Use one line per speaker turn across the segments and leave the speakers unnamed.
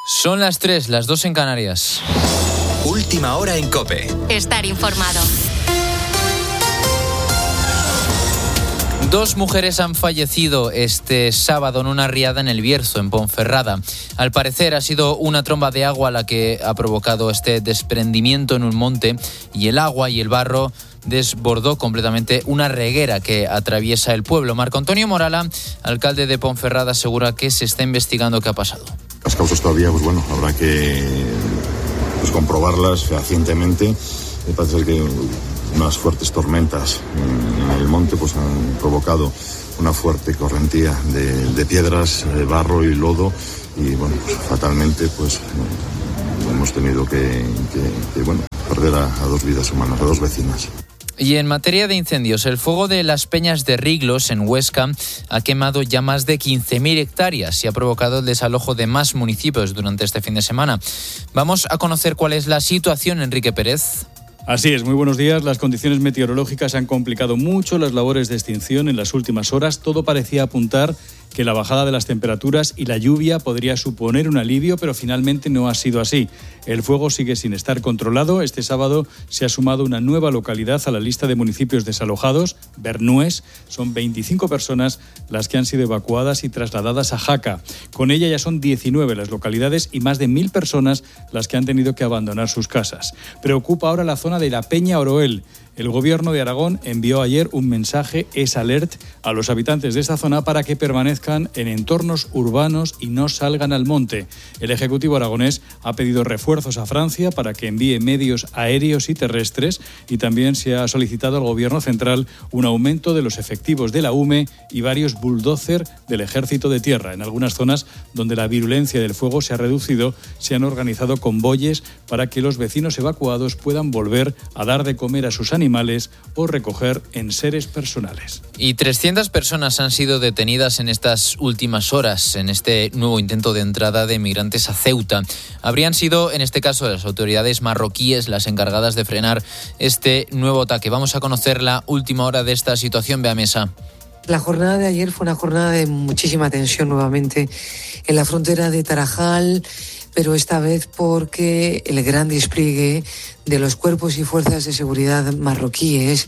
Son las 3, las 2 en Canarias.
Última hora en COPE.
Estar informado.
2 mujeres han fallecido este sábado en una riada en el Bierzo, en Ponferrada. Al parecer ha sido una tromba de agua la que ha provocado este desprendimiento en un monte y el agua y el barro desbordó completamente una reguera que atraviesa el pueblo. Marco Antonio Morala, alcalde de Ponferrada, asegura que se está investigando qué ha pasado.
Las causas todavía, habrá que comprobarlas fehacientemente. Me parece que unas fuertes tormentas en el monte han provocado una fuerte correntía de piedras, de barro y lodo y fatalmente hemos tenido que perder a 2 vidas humanas, a 2 vecinas.
Y en materia de incendios, el fuego de las Peñas de Riglos, en Huesca, ha quemado ya más de 15.000 hectáreas y ha provocado el desalojo de más municipios durante este fin de semana. Vamos a conocer cuál es la situación, Enrique Pérez.
Así es, muy buenos días. Las condiciones meteorológicas han complicado mucho las labores de extinción en las últimas horas. Todo parecía apuntar que la bajada de las temperaturas y la lluvia podría suponer un alivio, pero finalmente no ha sido así. El fuego sigue sin estar controlado. Este sábado se ha sumado una nueva localidad a la lista de municipios desalojados, Bernués. Son 25 personas las que han sido evacuadas y trasladadas a Jaca. Con ella ya son 19 las localidades y más de 1.000 personas las que han tenido que abandonar sus casas. Preocupa ahora la zona de la Peña Oroel. El Gobierno de Aragón envió ayer un mensaje Es-Alert a los habitantes de esta zona para que permanezcan en entornos urbanos y no salgan al monte. El Ejecutivo aragonés ha pedido refuerzos a Francia para que envíe medios aéreos y terrestres y también se ha solicitado al Gobierno central un aumento de los efectivos de la UME y varios bulldozer del Ejército de Tierra. En algunas zonas donde la virulencia del fuego se ha reducido, se han organizado convoyes para que los vecinos evacuados puedan volver a dar de comer a sus animales o recoger enseres personales.
Y 300 personas han sido detenidas en estas últimas horas en este nuevo intento de entrada de migrantes a Ceuta. Habrían sido, en este caso, las autoridades marroquíes las encargadas de frenar este nuevo ataque. Vamos a conocer la última hora de esta situación. Bea Mesa.
La jornada de ayer fue una jornada de muchísima tensión nuevamente en la frontera de Tarajal, pero esta vez porque el gran despliegue de los cuerpos y fuerzas de seguridad marroquíes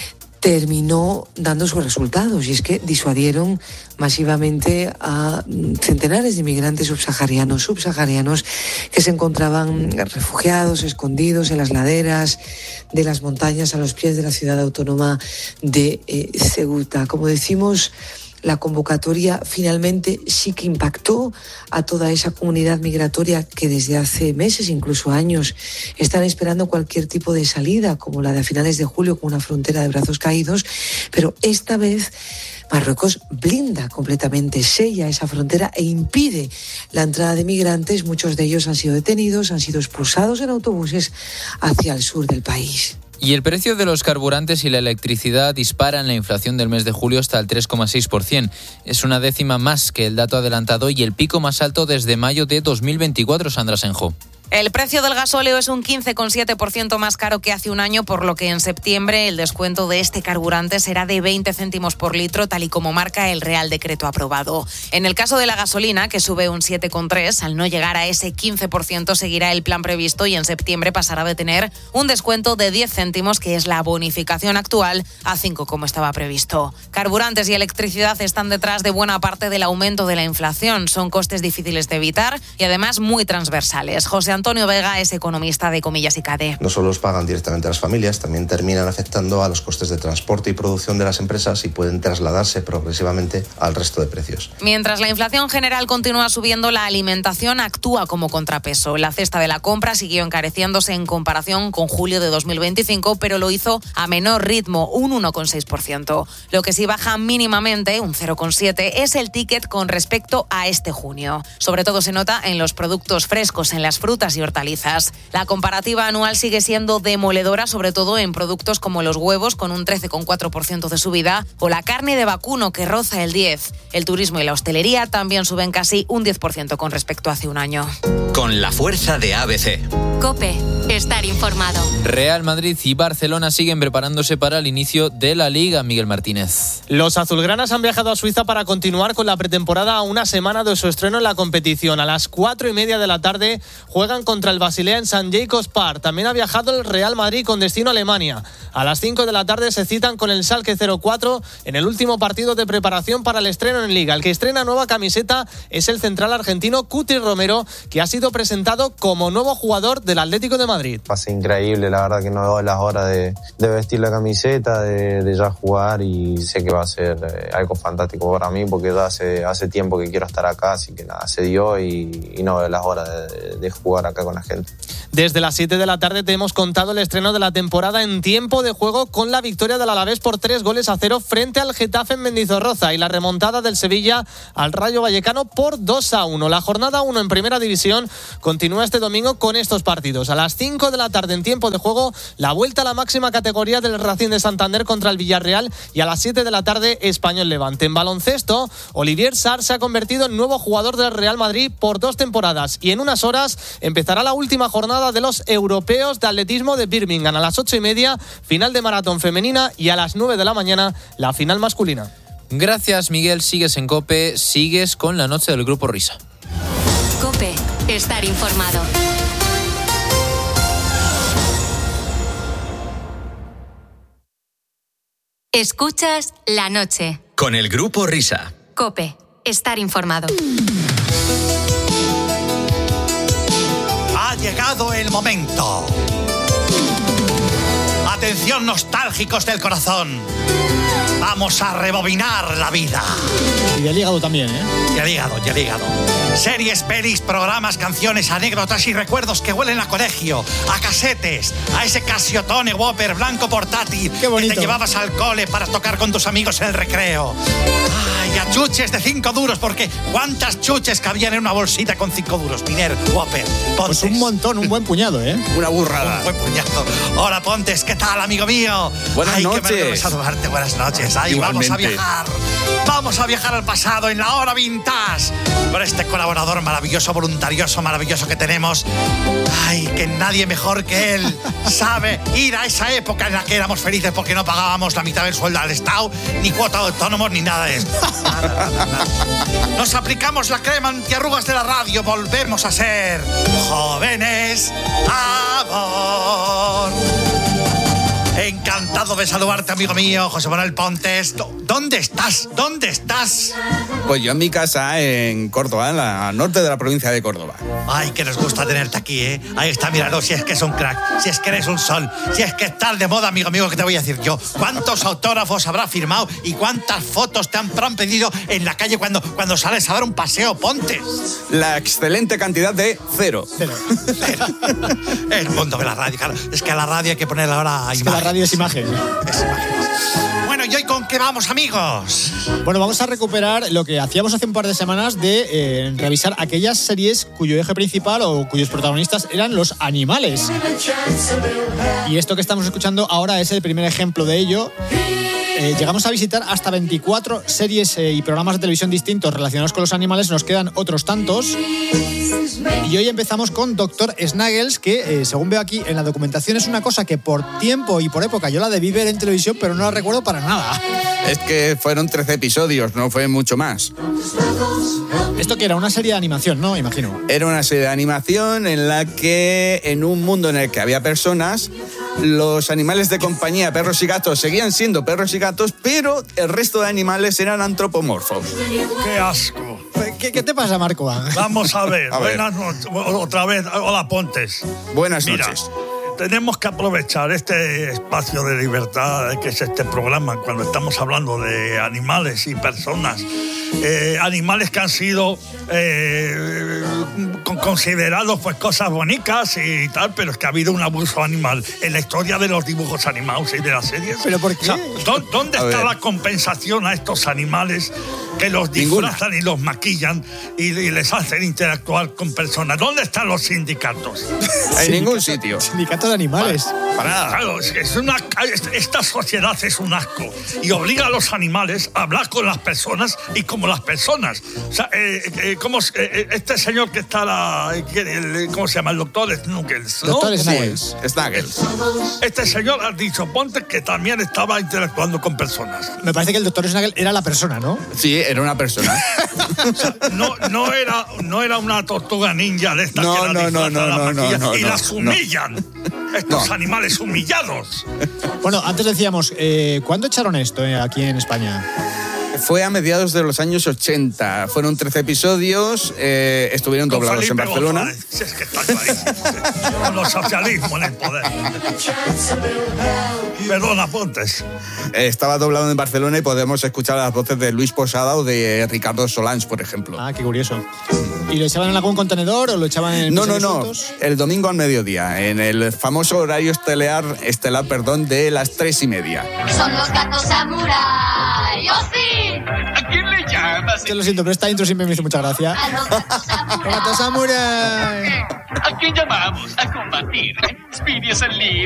terminó dando sus resultados, y es que disuadieron masivamente a centenares de migrantes subsaharianos que se encontraban refugiados, escondidos en las laderas de las montañas a los pies de la ciudad autónoma de Ceuta. Como decimos, la convocatoria finalmente sí que impactó a toda esa comunidad migratoria que desde hace meses, incluso años, están esperando cualquier tipo de salida, como la de a finales de julio con una frontera de brazos caídos, pero esta vez Marruecos blinda completamente, sella esa frontera e impide la entrada de migrantes. Muchos de ellos han sido detenidos, han sido expulsados en autobuses hacia el sur del país.
Y el precio de los carburantes y la electricidad disparan la inflación del mes de julio hasta el 3,6%. Es una décima más que el dato adelantado y el pico más alto desde mayo de 2024, Sandra Senjo.
El precio del gasóleo es un 15,7% más caro que hace un año, por lo que en septiembre el descuento de este carburante será de 20 céntimos por litro, tal y como marca el Real Decreto aprobado. En el caso de la gasolina, que sube un 7,3%, al no llegar a ese 15% seguirá el plan previsto y en septiembre pasará de tener un descuento de 10 céntimos, que es la bonificación actual, a 5 como estaba previsto. Carburantes y electricidad están detrás de buena parte del aumento de la inflación. Son costes difíciles de evitar y además muy transversales. José Antonio Vega es economista de Comillas y CADE.
No solo los pagan directamente a las familias, también terminan afectando a los costes de transporte y producción de las empresas y pueden trasladarse progresivamente al resto de precios.
Mientras la inflación general continúa subiendo, la alimentación actúa como contrapeso. La cesta de la compra siguió encareciéndose en comparación con julio de 2025, pero lo hizo a menor ritmo, un 1,6%. Lo que sí baja mínimamente, un 0,7%, es el ticket con respecto a este junio. Sobre todo se nota en los productos frescos, en las frutas y hortalizas. La comparativa anual sigue siendo demoledora, sobre todo en productos como los huevos, con un 13,4% de subida, o la carne de vacuno, que roza el 10%. El turismo y la hostelería también suben casi un 10% con respecto a hace un año.
Con la fuerza de ABC.
COPE.
estar informado.
Real Madrid y Barcelona siguen preparándose para el inicio de la Liga, Miguel Martínez.
Los azulgranas han viajado a Suiza para continuar con la pretemporada a una semana de su estreno en la competición. A las 4:30 de la tarde juegan contra el Basilea en St. Jacobs Park. También ha viajado el Real Madrid con destino a Alemania. A las 5 de la tarde se citan con el Schalke 04 en el último partido de preparación para el estreno en Liga. El que estrena nueva camiseta es el central argentino Cuti Romero, que ha sido presentado como nuevo jugador del Atlético de Madrid.
Pasa increíble, la verdad que no doy las horas de vestir la camiseta, de ya jugar, y sé que va a ser algo fantástico para mí porque ya hace tiempo que quiero estar acá, así que nada, se dio y no doy las horas de jugar acá con la gente.
Desde las 7 de la tarde te hemos contado el estreno de la temporada en tiempo de juego con la victoria del Alavés por 3-0 frente al Getafe en Mendizorroza y la remontada del Sevilla al Rayo Vallecano por 2-1. La jornada 1 en Primera División continúa este domingo con estos partidos. A las 5 de la tarde en tiempo de juego, la vuelta a la máxima categoría del Racing de Santander contra el Villarreal, y a las 7 de la tarde Español Levante. En baloncesto, Olivier Sarr se ha convertido en nuevo jugador del Real Madrid por 2 temporadas y en unas horas empezará la última jornada de los europeos de atletismo de Birmingham. A las 8:30, final de maratón femenina, y a las 9 de la mañana la final masculina.
Gracias, Miguel. Sigues en COPE, sigues con la noche del Grupo Risa.
COPE, estar informado. Escuchas La Noche.
Con el Grupo Risa.
COPE, estar informado.
Ha llegado el momento. Atención, nostálgicos del corazón. Vamos a rebobinar la vida.
Y del hígado también, ¿eh?
Y el hígado. Series, pelis, programas, canciones, anécdotas y recuerdos que huelen a colegio, a casetes, a ese Casiotone Whopper blanco portátil que te llevabas al cole para tocar con tus amigos en el recreo. Ay, a chuches de 5 duros, porque ¿cuántas chuches cabían en una bolsita con 5 duros? Miner, Whopper, Pontes.
Pues un montón, un buen puñado, ¿eh?
Una burrada. Un buen puñado. Hola, Pontes, ¿qué tal, amigo mío?
Buenas noches.
Qué bueno saludarte, buenas noches. Ay,
igualmente.
Vamos a viajar al pasado en la hora vintage con este colaborador maravilloso, voluntarioso, maravilloso que tenemos. Ay, que nadie mejor que él sabe ir a esa época en la que éramos felices porque no pagábamos la mitad del sueldo al Estado, ni cuota de autónomos, ni nada de eso. Nada. Nos aplicamos la crema antiarrugas de la radio, volvemos a ser jóvenes amor. Encantado de saludarte, amigo mío, José Manuel Pontes. ¿Dónde estás?
Pues yo en mi casa en Córdoba, en la norte de la provincia de Córdoba.
Ay, que nos gusta tenerte aquí, ¿eh? Ahí está, míralo, si es que es un crack, si es que eres un sol, si es que estás de moda, amigo mío, ¿qué te voy a decir yo? ¿Cuántos autógrafos habrá firmado y cuántas fotos te han pedido en la calle cuando sales a dar un paseo, Pontes?
La excelente cantidad de 0.
El mundo de la radio, claro. Es que a la radio hay que ponerle ahora imagen.
La radio es imagen.
Bueno, ¿y hoy con qué vamos, amigos?
Bueno, vamos a recuperar lo que hacíamos hace un par de semanas de revisar aquellas series cuyo eje principal o cuyos protagonistas eran los animales. Y esto que estamos escuchando ahora es el primer ejemplo de ello. Llegamos a visitar hasta 24 series y programas de televisión distintos relacionados con los animales. Nos quedan otros tantos. Y hoy empezamos con Dr. Snuggles, que según veo aquí en la documentación es una cosa que por tiempo y por época yo la debí ver en televisión, pero no la recuerdo para nada.
Es que fueron 13 episodios, no fue mucho más.
Esto que era una serie de animación, ¿no? Imagino.
Era una serie de animación en la que, en un mundo en el que había personas, los animales de compañía, perros y gatos, seguían siendo perros y gatos, pero el resto de animales eran antropomorfos.
¡Qué asco!
¿Qué te pasa, Marco?
Vamos a ver. Buenas noches. Otra vez. Hola, Pontes.
Buenas noches.
Tenemos que aprovechar este espacio de libertad que es este programa cuando estamos hablando de animales y personas. Animales que han sido considerados pues cosas bonitas y tal, pero es que ha habido un abuso animal en la historia de los dibujos animados y de las series.
¿Pero por qué?
O sea, ¿dónde está la compensación a estos animales que los disfrazan y los maquillan y les hacen interactuar con personas. ¿Dónde están los sindicatos?
En ningún sitio.
Sindicato de animales.
Para nada.
Claro, esta sociedad es un asco y obliga a los animales a hablar con las personas y como las personas. O sea, este señor que está, ¿cómo se llama? El doctor Snuggles, ¿no?
Doctor Snuggles.
Snuggles.
Este señor ha dicho, ponte que también estaba interactuando con personas.
Me parece que el doctor Snuggles era la persona, ¿no?
Sí, era una persona.
O sea, no era una tortuga ninja de estas que la disfrazan y las humillan. Estos animales humillados.
Bueno, antes decíamos, ¿cuándo echaron esto aquí en España?
Fue a mediados de los años 80. Fueron 13 episodios, estuvieron
Con
doblados
Felipe
en Barcelona.
González. Si es que está clarísimo. Con los socialismos en el poder. Perdona, Pontes.
Estaba doblado en Barcelona y podemos escuchar las voces de Luis Posada o de Ricardo Solans, por ejemplo.
Ah, qué curioso. ¿Y lo echaban en algún contenedor o lo echaban en
No. El domingo al mediodía, en el famoso horario estelar, de las 3:30.
Son los gatos samurai. ¡Oh, sí! ¿A quién le llamas?
Yo lo siento, pero esta intro siempre me hizo mucha gracia.
A los gatos samurai.
¡Gato samurai!
¿A quién llamamos? A combatir. Speedy es el líder.